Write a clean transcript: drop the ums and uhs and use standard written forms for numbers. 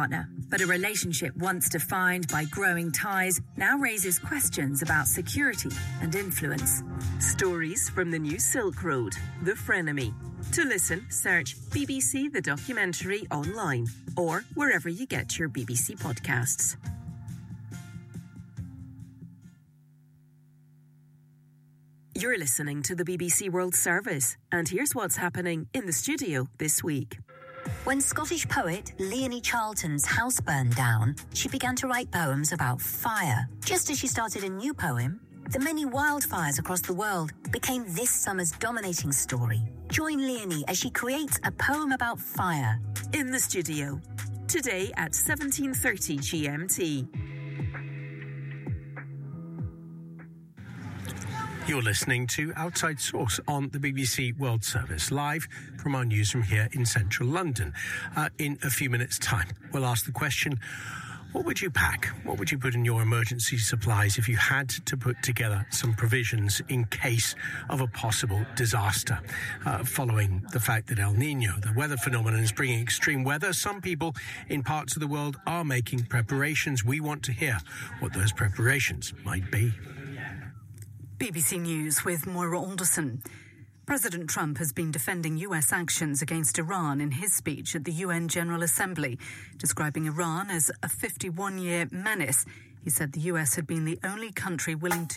partner, but a relationship once defined by growing ties now raises questions about security and influence. Stories from the new Silk Road, The Frenemy. To listen, search BBC The Documentary online or wherever you get your BBC podcasts. You're listening to the BBC World Service, and here's what's happening in the studio this week. When Scottish poet Leonie Charlton's house burned down, she began to write poems about fire. Just as she started a new poem, the many wildfires across the world became this summer's dominating story. Join Leonie as she creates a poem about fire. In the studio, today at 17:30 GMT. You're listening to Outside Source on the BBC World Service, live from our newsroom here in central London. In a few minutes' time, we'll ask the question, what would you pack? What would you put in your emergency supplies if you had to put together some provisions in case of a possible disaster? Following the fact that El Niño, the weather phenomenon, is bringing extreme weather, some people in parts of the world are making preparations. We want to hear what those preparations might be. BBC News with Moira Alderson. President Trump has been defending US actions against Iran in his speech at the UN General Assembly, describing Iran as a 51-year menace. He said the US had been the only country willing to